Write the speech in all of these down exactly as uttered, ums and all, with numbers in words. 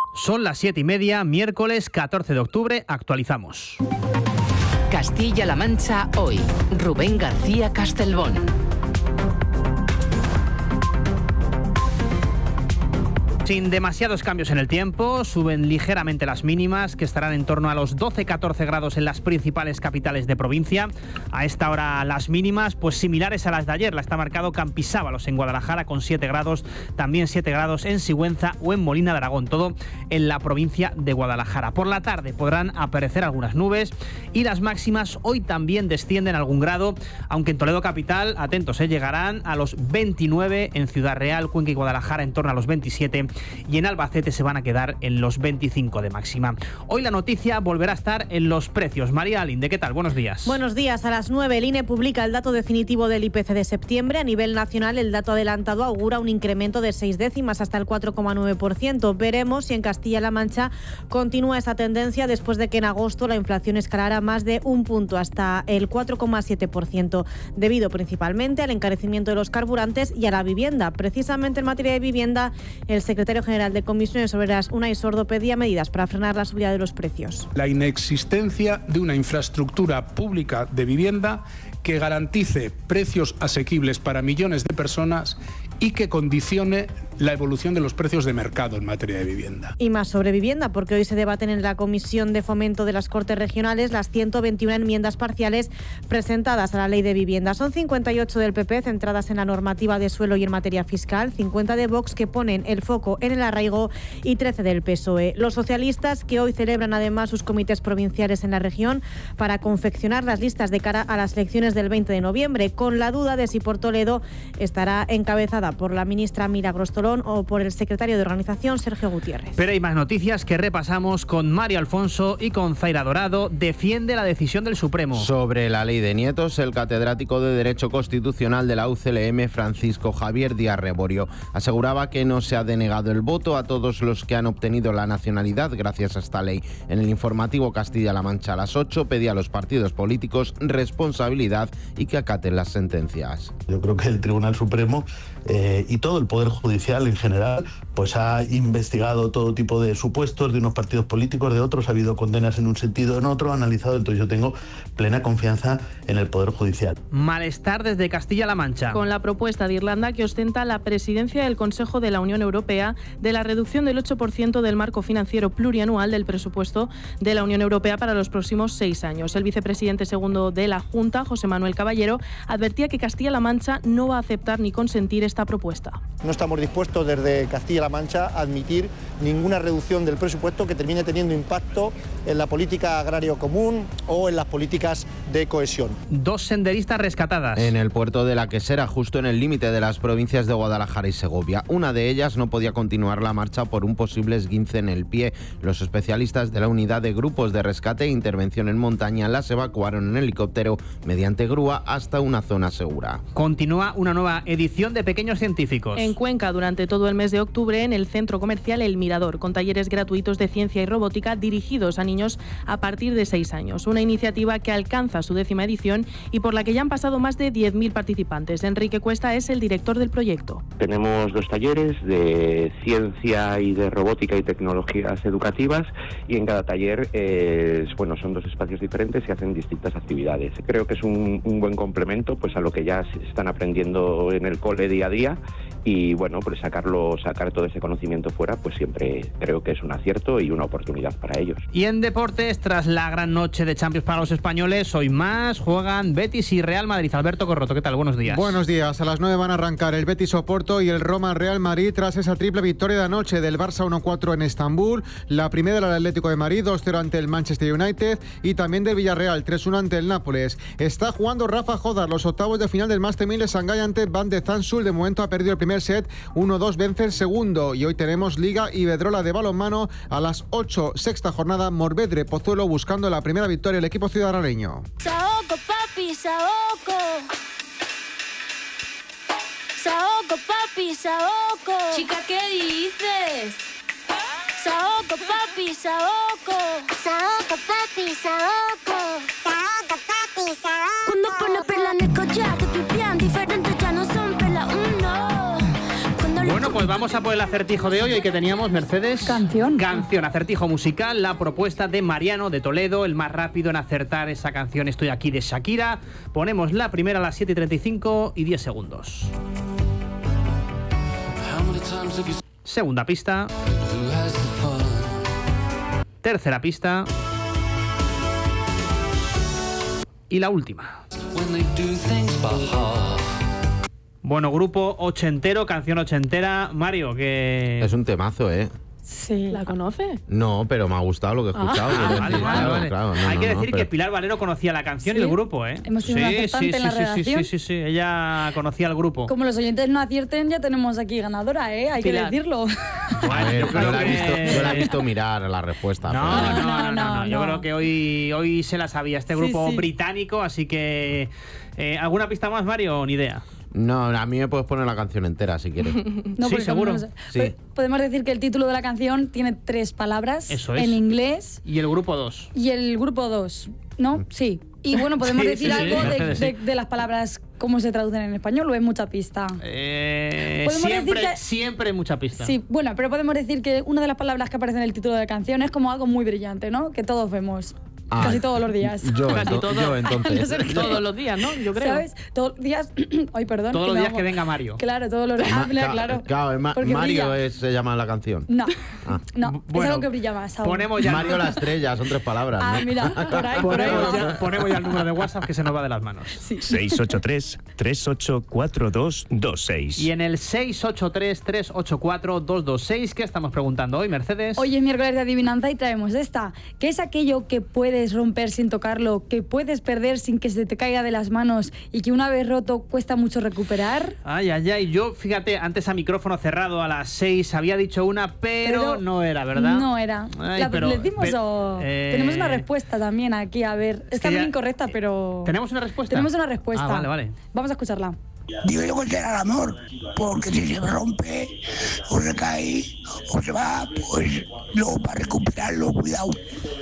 Son las siete y media, miércoles catorce de octubre, actualizamos. Castilla-La Mancha hoy. Rubén García Castelbón. Sin demasiados cambios en el tiempo, suben ligeramente las mínimas, que estarán en torno a los doce a catorce grados en las principales capitales de provincia. A esta hora las mínimas, pues similares a las de ayer. La está marcado Campisábalos en Guadalajara con siete grados, también siete grados en Sigüenza o en Molina de Aragón, todo en la provincia de Guadalajara. Por la tarde podrán aparecer algunas nubes y las máximas hoy también descienden algún grado, aunque en Toledo capital, atentos, eh, llegarán a los veintinueve, en Ciudad Real, Cuenca y Guadalajara en torno a los veintisiete, y en Albacete se van a quedar en los veinticinco de máxima. Hoy la noticia volverá a estar en los precios. María Alinde, ¿qué tal? Buenos días. Buenos días. A las nueve el I N E publica el dato definitivo del I P C de septiembre. A nivel nacional, el dato adelantado augura un incremento de seis décimas hasta el cuatro coma nueve por ciento. Veremos si en Castilla-La Mancha continúa esa tendencia después de que en agosto la inflación escalara más de un punto hasta el cuatro coma siete por ciento, debido principalmente al encarecimiento de los carburantes y a la vivienda. Precisamente en materia de vivienda, el secretario general de Comisiones Obreras, Unai Sordo, pedía medidas para frenar la subida de los precios. La inexistencia de una infraestructura pública de vivienda que garantice precios asequibles para millones de personas y que condicione la evolución de los precios de mercado en materia de vivienda. Y más sobre vivienda, porque hoy se debaten en la Comisión de Fomento de las Cortes Regionales las ciento veintiuna enmiendas parciales presentadas a la Ley de Vivienda. Son cincuenta y ocho del P P centradas en la normativa de suelo y en materia fiscal, cincuenta de Vox que ponen el foco en el arraigo y trece del P S O E. Los socialistas, que hoy celebran además sus comités provinciales en la región para confeccionar las listas de cara a las elecciones del veinte de noviembre, con la duda de si por Toledo estará encabezada por la ministra Milagros Tolón o por el secretario de Organización, Sergio Gutiérrez. Pero hay más noticias que repasamos con Mario Alfonso y con Zaira Dorado. Defiende la decisión del Supremo. Sobre la ley de nietos, el catedrático de Derecho Constitucional de la U C L M, Francisco Javier Díaz Reborio, aseguraba que no se ha denegado el voto a todos los que han obtenido la nacionalidad gracias a esta ley. En el informativo Castilla-La Mancha a las ocho pedía a los partidos políticos responsabilidad y que acaten las sentencias. Yo creo que el Tribunal Supremo eh, y todo el Poder Judicial en general pues ha investigado todo tipo de supuestos de unos partidos políticos, de otros, ha habido condenas en un sentido o en otro, ha analizado, entonces yo tengo plena confianza en el Poder Judicial. Malestar desde Castilla-La Mancha. Con la propuesta de Irlanda que ostenta la presidencia del Consejo de la Unión Europea de la reducción del ocho por ciento del marco financiero plurianual del presupuesto de la Unión Europea para los próximos seis años. El vicepresidente segundo de la Junta, José Manuel Caballero, advertía que Castilla-La Mancha no va a aceptar ni consentir esta propuesta. No estamos dispuestos desde Castilla-La Mancha a admitir ninguna reducción del presupuesto que termine teniendo impacto en la política agraria común o en las políticas de cohesión. Dos senderistas rescatadas. En el puerto de La Quesera, justo en el límite de las provincias de Guadalajara y Segovia. Una de ellas no podía continuar la marcha por un posible esguince en el pie. Los especialistas de la unidad de grupos de rescate e intervención en montaña las evacuaron en helicóptero mediante grúa hasta una zona segura. Continúa una nueva edición de Pequeños Científicos. En Cuenca, durante todo el mes de octubre, en el centro comercial El Mirador, con talleres gratuitos de ciencia y robótica dirigidos a niños a partir de seis años. Una iniciativa que alcanza su décima edición y por la que ya han pasado más de diez mil participantes. Enrique Cuesta es el director del proyecto. Tenemos dos talleres de ciencia y de robótica y tecnologías educativas, y en cada taller eh, bueno, son dos espacios diferentes y hacen distintas actividades. Creo que es un, un buen complemento pues a lo que ya se están aprendiendo en el cole día a día, y bueno, pues sacarlo, sacar todo ese conocimiento fuera, pues siempre creo que es un acierto y una oportunidad para ellos. Y en deportes, tras la gran noche de Champions para los españoles, hoy más juegan Betis y Real Madrid. Alberto Corroto, ¿qué tal? Buenos días. Buenos días. A las nueve van a arrancar el Betis Oporto y el Roma Real Madrid tras esa triple victoria de anoche del Barça uno cuatro en Estambul, la primera del Atlético de Madrid dos cero ante el Manchester United y también del Villarreal tres uno ante el Nápoles. Está jugando Rafa Jodar los octavos de final del Master mil de Shanghái ante Van de Zansul. De momento ha perdido el primer set uno dos, vence el segundo, y hoy tenemos Liga Iberdrola de balonmano a las ocho, sexta jornada, Morvedre Pozuelo buscando la primera victoria del equipo ciudadaneño. Saoco, papi, saoco. Saoco, papi, saoco. Chica, ¿qué dices? Saoco, papi, saoco. Saoco, papi, saoco. Saoco, papi, saoco. Cuando pone perla en el collar, te pipián diferente, ya no son perla uno. Bueno, pues vamos a por el acertijo de hoy. Hoy que teníamos, Mercedes. Canción. Canción, acertijo musical. La propuesta de Mariano de Toledo, el más rápido en acertar esa canción Estoy aquí de Shakira. Ponemos la primera a las siete y treinta y cinco y diez segundos. Segunda pista. Tercera pista. Y la última. Bueno, grupo ochentero, canción ochentera. Mario, que... Es un temazo, ¿eh? Sí. ¿La conoce? No, pero me ha gustado lo que he escuchado. Ah, quiero vale, decir, vale, claro, vale. claro, no, Hay no, que no, decir pero- que Pilar Valero conocía la canción ¿Sí? y el grupo, ¿eh? Hemos tenido sí, un acertante sí, en la sí, sí, sí, redacción. sí, sí, ella conocía el grupo. Como los oyentes no acierten, ya tenemos aquí ganadora, ¿eh? Hay Pilar. que decirlo. A ver, yo creo yo la he que- visto, yo la he visto mirar la respuesta. No, pero- no, no, no, no, no, Yo no. creo que hoy, hoy se la sabía este Sí, grupo sí. británico, así que... eh, ¿alguna pista más, Mario? Ni idea. No, a mí me puedes poner la canción entera si quieres. No, Sí, porque seguro. no sé. Sí. Pues podemos decir que el título de la canción tiene tres palabras Eso es. en inglés Y el grupo dos. y el grupo dos, ¿no? Sí. Y bueno, podemos Sí, decir sí, sí, algo de, Mercedes, sí. de- de las palabras, cómo se traducen en español, o es mucha pista. Eh, Podemos siempre, decir que- siempre hay mucha pista. Sí, bueno, pero podemos decir que una de las palabras que aparece en el título de la canción es como algo muy brillante, ¿no? Que todos vemos. Ah, Casi todos los días. Yo, Casi ento- todo. yo No entonces. sé qué. Todos los días, ¿no? Yo creo. ¿Sabes? Todos los días. Ay, perdón. Todos los me días hago- que venga Mario. Claro, todos los días. Ma- Ah, mira, ca- claro. claro, Ma- Porque Mario brilla. es- se llama la canción. No, Ah. no, Bueno, es algo que brilla más. aún. Ponemos ya, Mario la estrella, son tres palabras. Ah, ¿no? mira, por ahí, por ahí. ponemos, va. ya, ponemos ya el número de WhatsApp que se nos va de las manos. seis ocho tres, tres ocho cuatro dos dos seis. Y en el seis ocho tres, tres ocho cuatro, dos dos seis, ¿qué estamos preguntando hoy, Mercedes? Hoy es miércoles de adivinanza y traemos esta. ¿Qué es aquello que puedes romper sin tocarlo, que puedes perder sin que se te caiga de las manos y que una vez roto cuesta mucho recuperar? Ay, ay, ay. Yo, fíjate, antes a micrófono cerrado a las seis había dicho una, pero, Pero no era, ¿verdad? No era. Ay, La, pero- ¿Le dimos pero, o...? eh, Tenemos una respuesta también aquí, a ver. Está que muy ya- incorrecta, pero... ¿Tenemos una respuesta? Tenemos una respuesta. Ah, vale, vale. Vamos a escucharla. Digo yo que será el amor, porque si se rompe o se cae o se va, pues luego para recuperarlo, cuidado.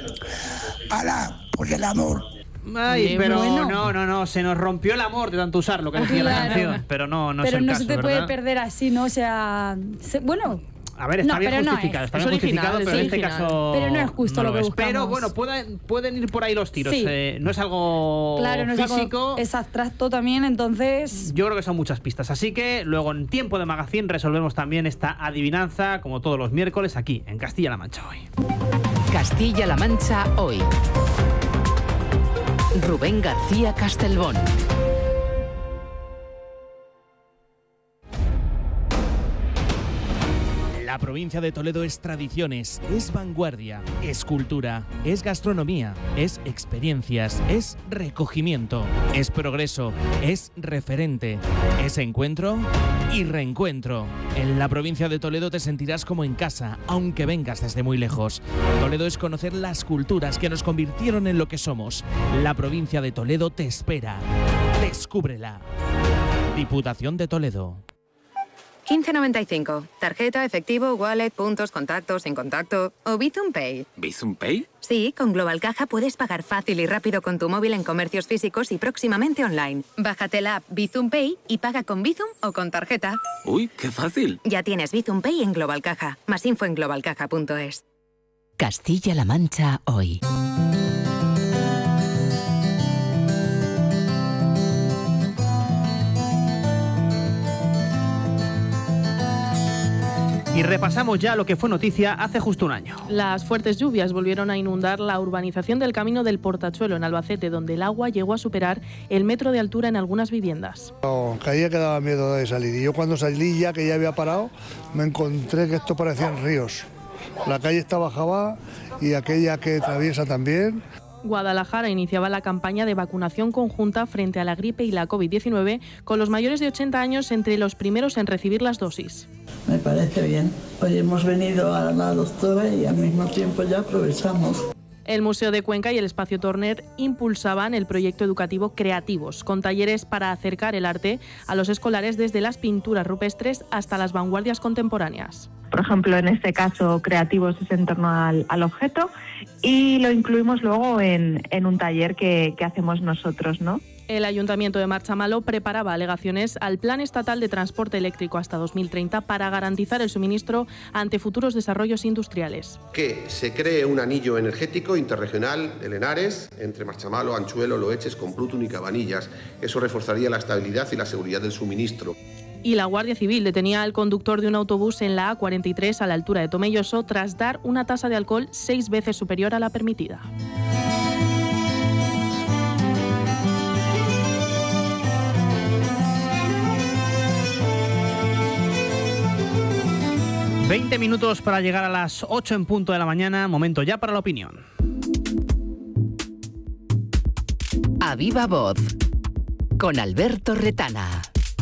Ala, pues el amor. Ay, Oye, pero bueno. no, no, no, se nos rompió el amor de tanto usar lo que decía la Claro. canción, pero no, no pero es el no caso, se te ¿verdad? puede perder así, ¿no? O sea... se- bueno... A ver, está No, bien pero no justificado, es. está Es bien original, justificado, es pero en este original. caso Pero no es justo no lo que es. Pero buscamos. bueno, pueden, pueden ir por ahí los tiros. Sí. eh, no es algo Claro, no es físico. algo... Es abstracto también, entonces... Yo creo que son muchas pistas. Así que luego en Tiempo de Magazine resolvemos también esta adivinanza, como todos los miércoles, aquí en Castilla-La Mancha hoy. Castilla-La Mancha hoy. Rubén García Castelbón. La provincia de Toledo es tradiciones, es vanguardia, es cultura, es gastronomía, es experiencias, es recogimiento, es progreso, es referente, es encuentro y reencuentro. En la provincia de Toledo te sentirás como en casa, aunque vengas desde muy lejos. Toledo es conocer las culturas que nos convirtieron en lo que somos. La provincia de Toledo te espera. Descúbrela. Diputación de Toledo. quince noventa y cinco. Tarjeta, efectivo, wallet, puntos, contactos, sin contacto o Bizum Pay. ¿Bizum Pay? Sí, con Global Caja puedes pagar fácil y rápido con tu móvil en comercios físicos y próximamente online. Bájate la app Bizum Pay y paga con Bizum o con tarjeta. Uy, qué fácil. Ya tienes Bizum Pay en Global Caja. Más info en global caja punto es. Castilla-La Mancha hoy. Y repasamos ya lo que fue noticia hace justo un año. Las fuertes lluvias volvieron a inundar la urbanización del Camino del Portachuelo en Albacete, donde el agua llegó a superar el metro de altura en algunas viviendas. No, caía que daba miedo de salir. Y yo cuando salí ya, que ya había parado, me encontré que esto parecían ríos. La calle está bajaba y aquella que atraviesa también. Guadalajara iniciaba la campaña de vacunación conjunta frente a la gripe y la COVID diecinueve, con los mayores de ochenta años entre los primeros en recibir las dosis. Me parece bien. Hoy hemos venido a la doctora y al mismo tiempo ya aprovechamos. El Museo de Cuenca y el Espacio Torner impulsaban el proyecto educativo Creativos, con talleres para acercar el arte a los escolares desde las pinturas rupestres hasta las vanguardias contemporáneas. Por ejemplo, en este caso, Creativos es en torno al, al objeto y lo incluimos luego en, en un taller que, que hacemos nosotros, ¿no? El Ayuntamiento de Marchamalo preparaba alegaciones al Plan Estatal de Transporte Eléctrico hasta dos mil treinta para garantizar el suministro ante futuros desarrollos industriales. Que se cree un anillo energético interregional de Henares entre Marchamalo, Anchuelo, Loeches, Complutum y Cabanillas. Eso reforzaría la estabilidad y la seguridad del suministro. Y la Guardia Civil detenía al conductor de un autobús en la A cuarenta y tres a la altura de Tomelloso tras dar una tasa de alcohol seis veces superior a la permitida. veinte minutos para llegar a las ocho en punto de la mañana, momento ya para la opinión. A viva voz, con Alberto Retana.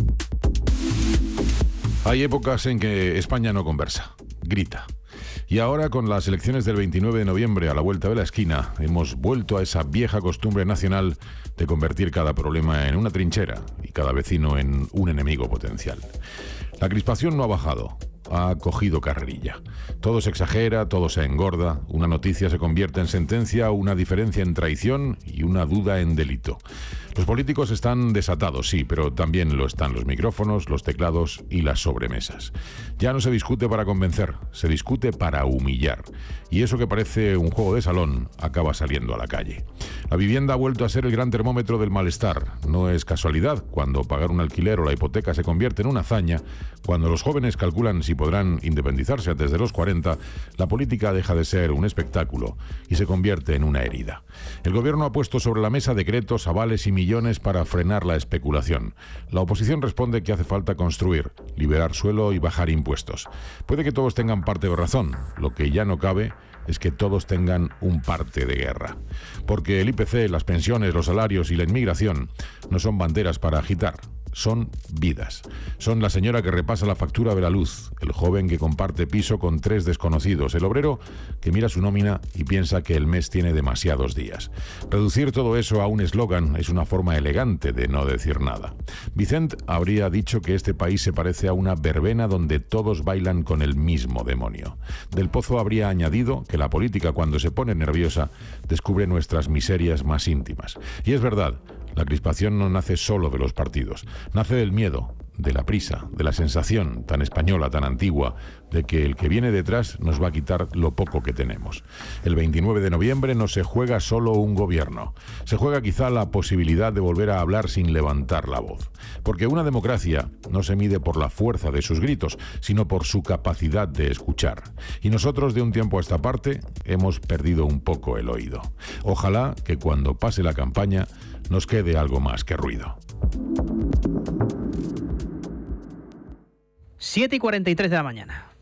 Hay épocas en que España no conversa, grita. Y ahora, con las elecciones del veintinueve de noviembre a la vuelta de la esquina, hemos vuelto a esa vieja costumbre nacional de convertir cada problema en una trinchera y cada vecino en un enemigo potencial. La crispación no ha bajado. Ha cogido carrerilla. Todo se exagera, todo se engorda, una noticia se convierte en sentencia, una diferencia en traición y una duda en delito. Los políticos están desatados, sí, pero también lo están los micrófonos, los teclados y las sobremesas. Ya no se discute para convencer, se discute para humillar. Y eso que parece un juego de salón acaba saliendo a la calle. La vivienda ha vuelto a ser el gran termómetro del malestar. No es casualidad cuando pagar un alquiler o la hipoteca se convierte en una hazaña, cuando los jóvenes calculan si podrán independizarse antes de los cuarenta, la política deja de ser un espectáculo y se convierte en una herida. El gobierno ha puesto sobre la mesa decretos, avales y millones para frenar la especulación. La oposición responde que hace falta construir, liberar suelo y bajar impuestos. Puede que todos tengan parte de razón, lo que ya no cabe es que todos tengan un parte de guerra. Porque el I P C, las pensiones, los salarios y la inmigración no son banderas para agitar. Son vidas. Son la señora que repasa la factura de la luz, el joven que comparte piso con tres desconocidos, el obrero que mira su nómina y piensa que el mes tiene demasiados días. Reducir todo eso a un eslogan es una forma elegante de no decir nada. Vicent habría dicho que este país se parece a una verbena donde todos bailan con el mismo demonio. Del Pozo habría añadido que la política, cuando se pone nerviosa, descubre nuestras miserias más íntimas. Y es verdad. La crispación no nace solo de los partidos, nace del miedo, de la prisa, de la sensación tan española, tan antigua, de que el que viene detrás nos va a quitar lo poco que tenemos. El veintinueve de noviembre no se juega solo un gobierno, se juega quizá la posibilidad de volver a hablar sin levantar la voz. Porque una democracia no se mide por la fuerza de sus gritos, sino por su capacidad de escuchar. Y nosotros, de un tiempo a esta parte, hemos perdido un poco el oído. Ojalá que cuando pase la campaña nos quede algo más que ruido. siete y cuarenta y tres de la mañana.